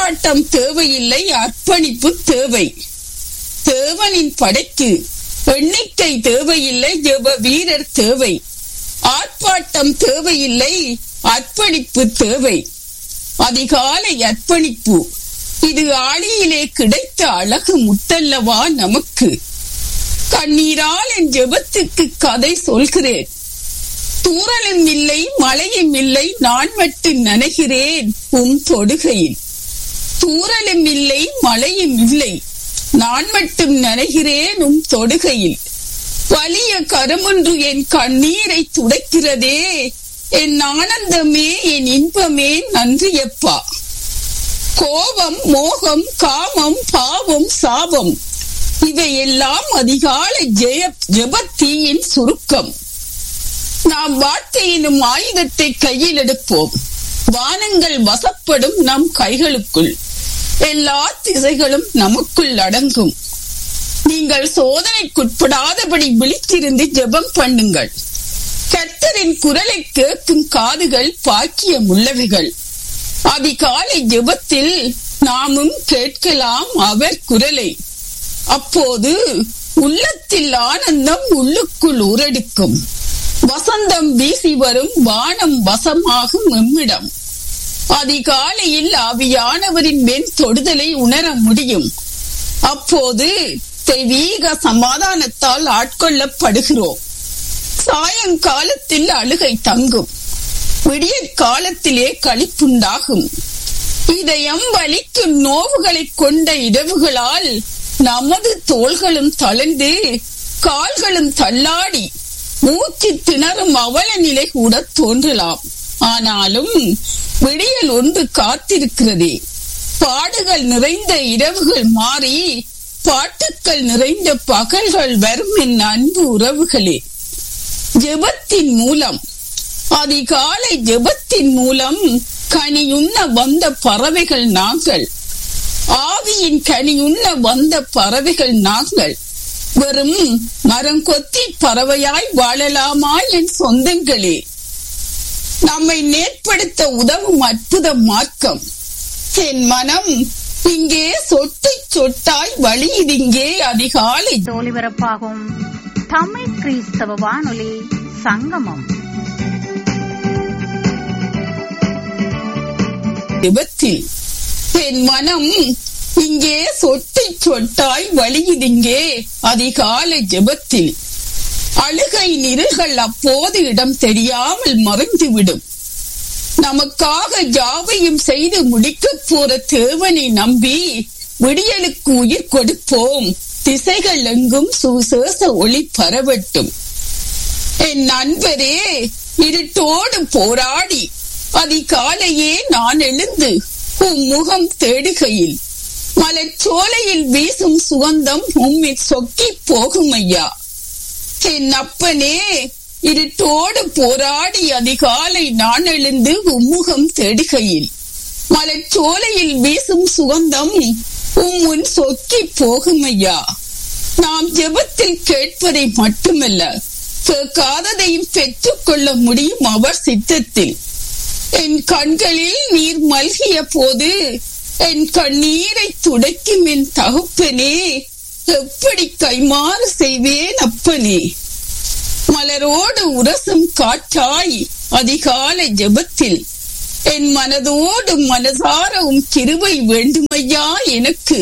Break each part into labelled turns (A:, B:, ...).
A: ஆர்ப்பாட்டம் தேவையில்லை, அர்ப்பணிப்பு தேவை. தேவனின் படைக்கு எண்ணிக்கை தேவையில்லை, ஜெப வீரர் தேவை. ஆர்ப்பாட்டம் தேவையில்லை, அர்ப்பணிப்பு தேவை. அதிகாலை அர்ப்பணிப்பு, இது ஆழியிலே கிடைத்த அழகு முத்தல்லவா நமக்கு. கண்ணீரால் என் ஜெபத்துக்கு கதை சொல்கிறேன். தூறலும் இல்லை, மழையும் இல்லை, நான் மட்டும் நனைகிறேன் உம் தொடுகையில். தூறலும் இல்லை, மழையும் இல்லை, நான் மட்டும் நனைகிறேன் உம் தொடுகையில். வலிய கரமொன்று என் கண்ணீரை துடைக்கிறதே, என் ஆனந்தமே, என் இன்பமே, நன்றியப்பா. கோபம், மோகம், காமம், பாவம், சாபம், இவையெல்லாம் அதிகாலை ஜெபத்தீயின் சுருக்கம். நாம் வார்த்தையினும் ஆயுதத்தை கையில் எடுப்போம். வானங்கள் வசப்படும் நம் கைகளுக்குள், எல்லா திசைகளும் நமக்குள் அடங்கும். நீங்கள் சோதனைக்குட்படாதபடி விழித்திருந்து ஜெபம் பண்ணுங்கள். கர்த்தரின் குரலை கேட்கும் காதுகள் பாக்கியம் உள்ளவைகள். அதிகாலை ஜெபத்தில் நாமும் கேட்கலாம் அவர் குரலை. அப்போது உள்ளத்தில் ஆனந்தம் உள்ளுக்குள் உறடிக்கும். வசந்தம் வீசி வரும், வானம் வசமாகும் எம்மிடம். அதிகாலையில் ஆவியானவரின் மேல் தொடுதலை உணர முடியும். அப்போது தெய்வீக சமாதானத்தால் ஆட்கொள்ளப்படுகிறோம். சாயங்காலத்தில் அழுகை தங்கும், விடிய காலத்திலே களிப்புண்டாகும். இதயம் வலிக்கும் நோவுகளை கொண்ட இரவுகளால் நமது தோள்களும் தளர்ந்து கால்களும் தள்ளாடி மூச்சு திணறும் அவல நிலை கூட தோன்றலாம். ஆனாலும் விடியல் ஒன்று காத்திருக்கிறதே. பாடுகள் நிறைந்த இரவுகள் மாறி பாட்டுக்கள் நிறைந்த பகல்கள் வரும் என் அன்பு உறவுகளே. ஜெபத்தின் மூலம், அதிகாலை ஜெபத்தின் மூலம் கனியுண்ண வந்த பறவைகள் நாங்கள். ஆவியின் கனியுண்ண வந்த பறவைகள் நாங்கள். வெறும் மரங்கொத்தி பறவையாய் வாழலாமா என் சொந்தங்களே? நம்மை நேர்படுத்த உதவும் அற்புத மார்க்கம். என் மனம் இங்கே சொட்டு சொட்டாய் வழியிதிங்கே அதிகாலை
B: ஒலிபரப்பாகும் தமிழ் கிறிஸ்தவ வானொலி சங்கமம்.
A: ஜெபத்தில் என் மனம் இங்கே சொட்டு சொட்டாய் வழியிதிங்கே அதிகாலை ஜெபத்தில். அழுகை நிழல்கள் அப்போது இடம் தெரியாமல் மறைந்துவிடும். நமக்காக யாவையும் செய்து முடிக்க போற தேவனை நம்பி விடியலுக்கு உயிர் கொடுப்போம். திசைகள் எங்கும் சுசேஷ ஒளி பரவட்டும். என் நண்பரே, இருட்டோடு போராடி அதிகாலையே நான் எழுந்து உம் முகம் தேடுகையில் மலச்சோலையில் வீசும் சுகந்தம் உம்மில் சொக்கி போகும் ஐயா. என் அப்பனே, இருட்டோடு போராடி அதிகாலை நான் எழுந்து உம்முகம் தேடுகையில் மலச்சோலையில் வீசும் சுகந்தம் உம்முன் சொக்கி போகும் ஐயா. நாம் ஜெபத்தில் கேட்பதை மட்டுமல்ல, கேட்காததையும் பெற்றுக் கொள்ள முடியும் அவர் சித்தத்தில். என் கண்களில் நீர் மல்கிய போது என் கண்ணீரை துடைக்கும் என் தகப்பனே, எப்படி கைமாறு செய்வேன் அப்பனே. மலரோடு உரசும் காற்றாய் அதிகாலை ஜெபத்தில் என் மனதோடு மனசாரவும் கிருபை வேண்டுமையா எனக்கு.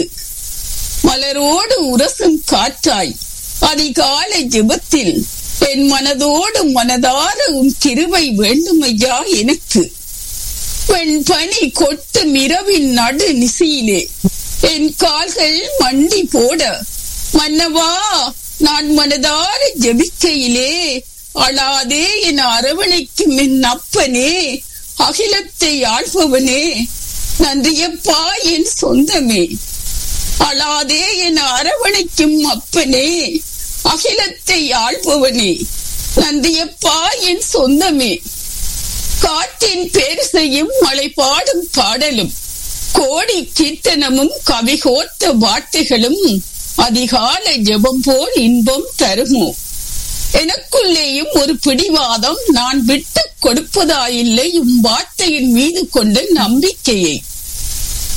A: மலரோடு உரசும் காற்றாய் அதிகாலை ஜெபத்தில் என் மனதோடு மனதாரவும் கிருபை வேண்டுமையா எனக்கு. பெண் பனி கொட்டும் இரவின் நடு நிசையிலே என் கால்கள் மண்டி போட மன்னவா நான் மனதார ஜெபிக்கையிலே அழாதே என அரவணைக்கும் என் அப்பனே, அகிலத்தை ஆள்பவனே, நன்றியப்பா என் சொந்தமே. அழாதே என அரவணைக்கும் அப்பனே, அகிலத்தை ஆள்பவனே, நன்றியப்பா என் சொந்தமே. காற்றின் பேரிசையும் மழை பாடும் பாடலும் கோடி கீர்த்தனமும் கவிகோர்த்த வார்த்தைகளும் அதிகாலை ஜெபம் போல் இன்பம் தருமோ. எனக்குள்ளேயும் ஒரு பிடிவாதம், நான் விட்டு கொடுப்பதாயில்லை உம் வார்த்தையின் மீது கொண்ட நம்பிக்கையை.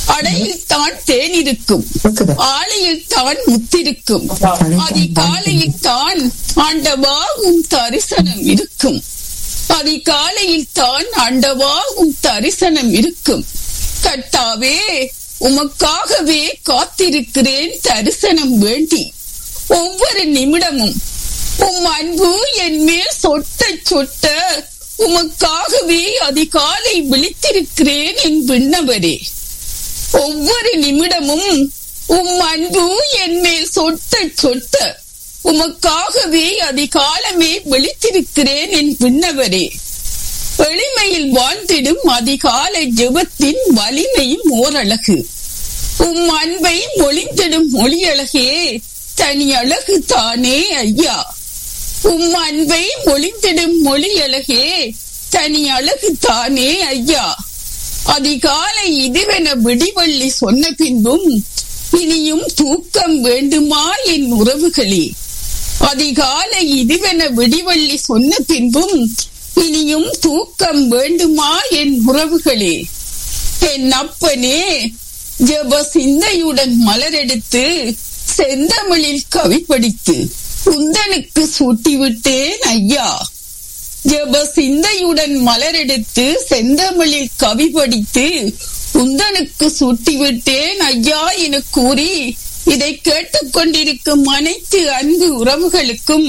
A: அடையில் தான் தேன் இருக்கும், ஆலையில் தான் முத்திருக்கும், அதிகாலையில் தான் ஆண்டவாகும் தரிசனம் இருக்கும், அதிகாலையில் தான் ஆண்டவாகும் தரிசனம் இருக்கும். கர்த்தாவே, உமக்காகவே காத்திருக்கிறேன் தரிசனம் வேண்டி. ஒவ்வொரு நிமிடமும் உம் அன்பு என் மேல் சொட்ட சொட்ட உமக்காகவே அதிகாலை விழித்திருக்கிறேன் என் விண்ணவரே. ஒவ்வொரு நிமிடமும் உம் அன்பு என் மேல் சொட்ட சொட்ட உமக்காகவே அதிகாலமே விழித்திருக்கிறேன் என் விண்ணவரே. எளிமையில் வாழ்ந்திடும் அதிகாலை ஜெபத்தின் வலிமையும் ஓரழகு. உம் அன்பை மொழிந்திடும் மொழியழகே தனி அழகு தானே ஐயா. உம் அன்பை மொழிந்திடும் மொழியழகே தனி அழகு தானே ஐயா. அதிகாலை இதுவென விடிவள்ளி சொன்ன பின்பும் இனியும் தூக்கம் வேண்டுமா என் உறவுகளே. அதிகாலை இதுவென விடிவள்ளி சொன்ன பின்பும் இனியும் தூக்கம் வேண்டுமா என் உறவுகளே. என் அப்பனே, ஜெப சிந்தையுடன் மலரெடுத்து செந்தமிழில் கவி படித்து குந்தனுக்கு சூட்டிவிட்டேன் ஐயா. ஜெப சிந்தையுடன் மலரெடுத்து செந்தமிழில் கவி படித்து குந்தனுக்கு சூட்டிவிட்டேன் ஐயா என கூறி இதை கேட்டுக்கொண்டிருக்கும் அனைத்து அன்பு உறவுகளுக்கும்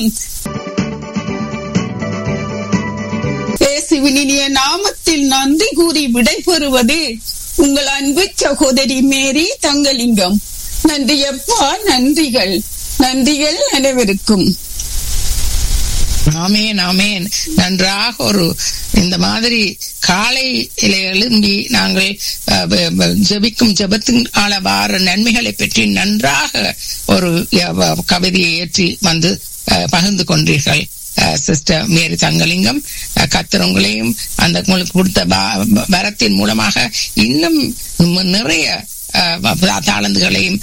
A: இயேசுவின் இனிய நாமத்தில் நன்றி கூறி விடைபெறுவது உங்கள் அன்பு சகோதரி மேரி தங்கலிங்கம். நன்றி அப்பா, நன்றிகள் நன்றிகள் அனைவருக்கும்.
C: ஆமேன் ஆமேன். நன்றாக ஒரு இந்த மாதிரி காலையில எழும்பி நாங்கள் ஜெபிக்கும் ஜெபத்தின் வார நன்மைகளை பற்றி நன்றாக ஒரு கவிதையை ஏற்றி வந்து பகிர்ந்து கொண்டீர்கள் சிஸ்டர் மேரி தங்கலிங்கம். கர்த்தர் உங்களையும் அந்த உங்களுக்கு கொடுத்த வரத்தின் மூலமாக இன்னும் நிறைய தாளந்துகளையும்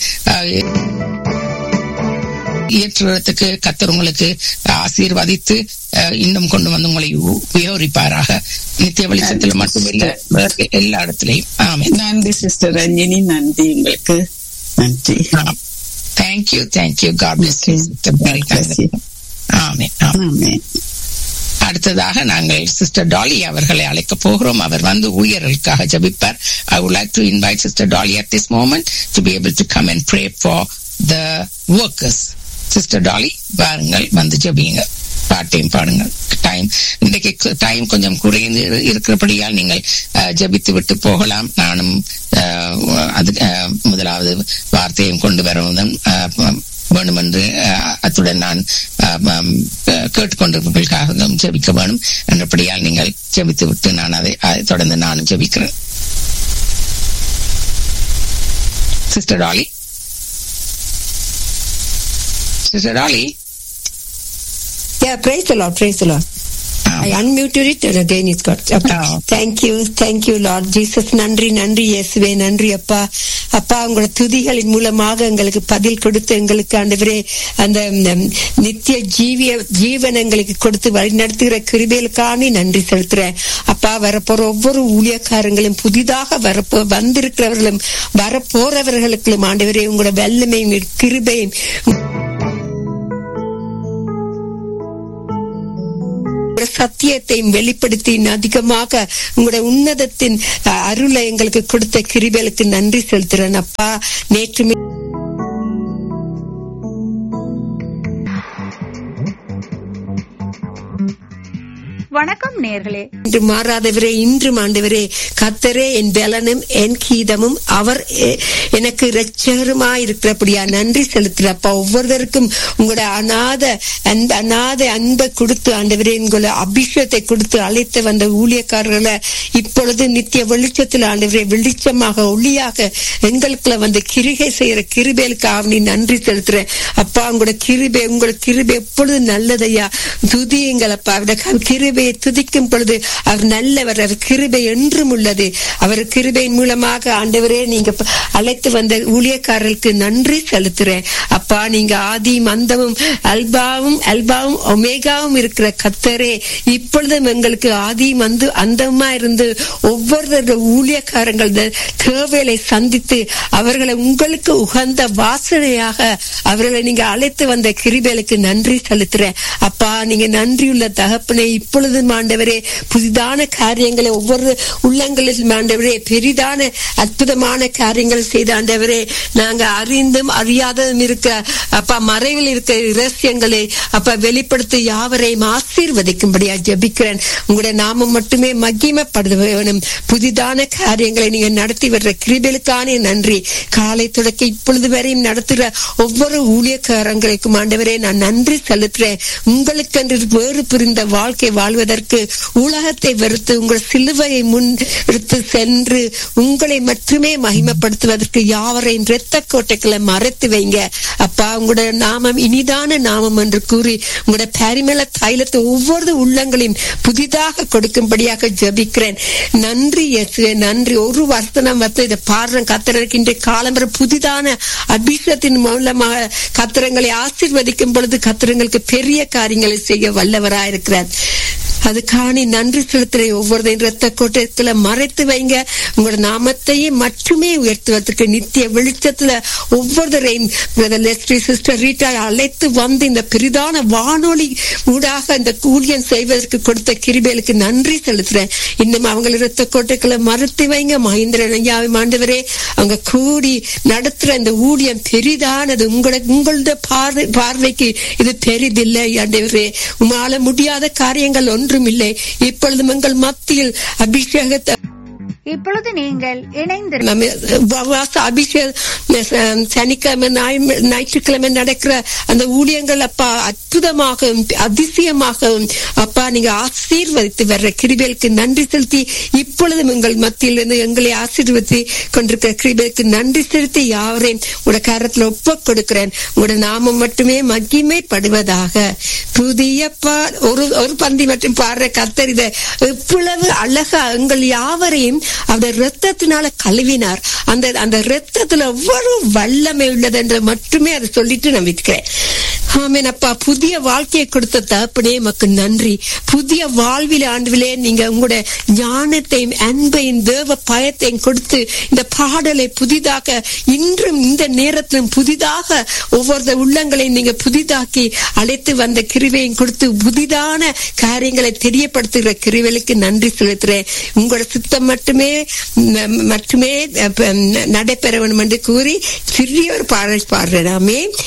C: ஏற்றுவதற்கு கர்த்தர் உங்களுக்கு ஆசீர்வதித்து இன்னும் கொண்டு வந்து உங்களை உபயோகிப்பாராக. நித்திய வெளிச்சத்தில் மட்டுமில்லை, எல்லா இடத்திலையும். ஆமென்.
A: நன்றி சிஸ்டர் ரஞ்சினி, நன்றி உங்களுக்கு. நன்றி.
C: Thank you thank you. God bless you sister மேரி தங்கலிங்கம். ஆமென் ஆமென். அடுத்ததாக நாங்கள் சிஸ்டர் டாலி அவர்களை அழைக்க போகிறோம். அவர் வந்து ஊழியர்களுக்காக ஜெபிப்பார். I would like to invite Sister Dolly at this moment to be able to come and pray for the workers. Sister Dolly, வாருங்கள் வந்து ஜெபியுங்க, பாட்டையும் பாடுங்கள். இன்றைக்கு டைம் கொஞ்சம் குறைந்து இருக்கிறபடியால் நீங்கள் ஜெபித்து விட்டு போகலாம். நானும் முதலாவது வார்த்தையும் கொண்டு வருவதும் வேண்டும் என்று அத்துடன் நான் கேட்டுக்கொண்டிருப்பவர்களுக்காக ஜெபிக்க வேணும் என்றபடியால் நீங்கள் ஜெபித்து விட்டு நான் அதை தொடர்ந்து நானும் ஜெபிக்கிறேன். Sister Dolly. Sister Dolly.
D: Yeah, praise the Lord, praise the Lord. I unmuted it and again it's got. Okay. Thank you Lord Jesus. நன்றி இயேசுவே, நன்றி அப்பா. அப்பா, உங்களோட துதிகளின் மூலமாக எங்களுக்கு பதில் கொடுத்து எங்களுக்கு ஆண்டவரே அந்த நித்திய ஜீவன் எங்களுக்கு கொடுத்து வழிநடத்துகிற கிருபைகளுக்காக நன்றி செலுத்துறேன் அப்பா. வரப்போற ஒவ்வொரு ஊழியக்காரங்களும் புதிதாக வந்திருக்கிறவர்களும் வரப்போறவர்களுக்கும் ஆண்டவரே உங்களோட வல்லமையும் கிருபையும் சத்தியத்தையும் வெளிப்படுத்தி அதிகமாக உங்களுடைய உன்னதத்தின் அருளை எங்களுக்கு கொடுத்த கிருபைகளுக்கு நன்றி செலுத்துறேன் அப்பா. நேற்று
B: வணக்கம் நேயர்களே.
D: இன்று மாறாதவரே, இன்றும் ஆண்டவரே கர்த்தரே என் பலனும் என் கீதமும் அவர் எனக்கு இரட்சகருமாய் இருக்கிறபடியா நன்றி செலுத்துறப்பா. ஒவ்வொருவருக்கும் உங்களோட அநாத அன்பை கொடுத்து ஆண்டவரே உங்களை அபிஷேகத்தை கொடுத்து அழைத்து வந்த ஊழியக்காரர்களை இப்பொழுது நித்திய வெளிச்சத்தில் ஆண்டவரே வெளிச்சமாக ஒளியாக எங்களுக்குள்ள வந்து கிருகை செய்யற கிருபைகளுக்காக நன்றி செலுத்துறேன் அப்பா. உங்களோட கிருபை எப்பொழுது நல்லதையா துதியுங்களப்பா. கிருபை கிருபையை துதிக்கும் பொழுது அவர் நல்லவர், அவர் கிருபை என்றும் உள்ளது. அவர் கிருபையின் மூலமாக ஆண்டவரே நீங்க அழைத்து வந்த ஊழியக்காரர்களுக்கு நன்றி செலுத்துறேன். அப்பா, நீங்க ஆதியும் அந்தமும் அல்பாவும் ஒமேகாவும் இருக்கிற கர்த்தரே, இப்பொழுதும் எங்களுக்கு ஆதியும் அந்தமா இருந்து ஒவ்வொரு ஊழியக்காரங்கள் தேவைகளை சந்தித்து அவர்களை உங்களுக்கு உகந்த வாசனையாக அவர்களை நீங்க அழைத்து வந்த கிருபைகளுக்கு நன்றி செலுத்துறேன். அப்பா, நீங்க நன்றியுள்ள தகப்பனே, இப்பொழுதும் ஆண்டவரே புதிதான காரியங்களை ஒவ்வொரு உள்ளங்களில் ஆண்டவரே பெரிதான அற்புதமான காரியங்கள் செய்த ஆண்டவரே, நாங்க அறிந்தும் அறியாததும் இருக்க அப்பா மறைவில் இருக்க இரகசியங்களை அப்பா வெளிப்படுத்தி யாவரையும் ஆசீர்வதிக்கும்படியா ஜெபிக்கிறேன். உங்களுடைய நாமம் மட்டுமே மகிமைப்படுத்த வேணும். புதிதான காரியங்களை நீங்க நடத்தி வர்ற கிருபைகளுக்கான நன்றி. காலை தொடக்க இப்பொழுது வரையும் நடத்துகிற ஒவ்வொரு ஊழியக்காரங்களுக்கும் ஆண்டவரே நான் நன்றி செலுத்துறேன். உங்களுக்கென்று வேறு புரிந்த வாழ்க்கை வாழ்வதற்கு உலகத்தை வெறுத்து உங்கள் சிலுவையை முன் எடுத்து சென்று உங்களை மட்டுமே மகிமைப்படுத்துவதற்கு யாவரையும் இரத்த கோட்டைகளை மறைத்து வைங்க. அப்பா, உங்களுடைய நாமம் இனிதான நாமம் என்று கூறி உங்களுடைய பரிமள தைலத்தை ஒவ்வொரு உள்ளங்களையும் புதிதாக கொடுக்கும்படியாக ஜெபிக்கிறேன். நன்றி இயேசுவே, நன்றி. ஒரு வருஷம் இதை பாடுறேன் கர்த்தருக்கு இன்றைய காலம்பர புதிதான அபிஷேகத்தின் மூலமாக கர்த்தரங்களை ஆசீர்வதிக்கும் பொழுது கர்த்தரங்களுக்கு பெரிய காரியங்களை செய்ய வல்லவராயிருக்கிறார். அதுக்கான நன்றி செலுத்துற ஒவ்வொருதையும் இரத்த கோட்டைகளை மறைத்து வைங்க. உங்களோட நாமத்தையே மட்டுமே உயர்த்துவதற்கு நித்திய வெளிச்சத்துல ஒவ்வொருத்தரையும் சிஸ்டர் ரீட்டா அழைத்து வந்து இந்த பெரிதான வானொலி ஊடாக இந்த ஊழியம் செய்வதற்கு கொடுத்த கிருபைகளுக்கு நன்றி செலுத்துறேன். இன்னும் அவங்க இரத்த கோட்டைகளை மறைத்து வைங்க. மகேந்திரன் ஆண்டவரே, அவங்க கூடி நடத்துற இந்த ஊழியம் பெரிதானது. உங்களோட பார்வைக்கு இது பெரிதில்லை ஆண்டவரே. உமால முடியாத காரியங்கள் ஒன்றும் இல்லை. இப்பொழுது உங்கள் மத்தியில் அபிஷேகத்தை
B: இப்பொழுது நீங்கள்
D: சனிக்கிழமை ஞாயிற்றுக்கிழமை நடக்கிற அந்த ஊழியங்கள் அப்பா அற்புதமாக அதிசயமாக அப்பா நீங்க ஆசீர்வதித்து வர்ற கிருபைகளுக்கு நன்றி செலுத்தி இப்பொழுதும் உங்கள் மத்தியிலிருந்து எங்களை ஆசீர்வதித்து கொண்டிருக்கிற கிருபைகளுக்கு நன்றி செலுத்தி யாவரையும் உங்களோட கரத்துல ஒப்ப கொடுக்கிறேன். உங்களோட நாமம் மட்டுமே மகிமைப்படுவதாக. புதிய ஒரு பந்தி மட்டும் பாடுற கர்த்தர் இதை எவ்வளவு அழகா எங்கள் யாவரையும் அவருடைய ரத்தத்தினால கழுவினார். அந்த ரத்தத்துல எவ்வளவு வல்லமை உள்ளது என்று மட்டுமே அதை சொல்லிட்டு நான் விற்கிறேன். ஆமேன் அப்பா, புதிய வாழ்க்கையை கொடுத்த தகப்பனே மக்கு நன்றி. புதிய வாழ்வில ஆண்டுவிலே நீங்க உங்களுடைய ஞானத்தையும் அன்பையும் தேவ பயத்தையும் கொடுத்து இந்த பாடலை புதிதாக இன்றும் இந்த நேரத்திலும் புதிதாக ஒவ்வொரு உள்ளங்களையும் நீங்க புதிதாக்கி அழைத்து வந்த கிருபையும் கொடுத்து புதிதான காரியங்களை தெரியப்படுத்துகிற கிருபைகளுக்கு நன்றி செலுத்துறேன். உங்களோட சித்தம் மட்டுமே நடைபெற வேண்டும் என்று கூறி சிறிய ஒரு பாடல் பாடுறேன்.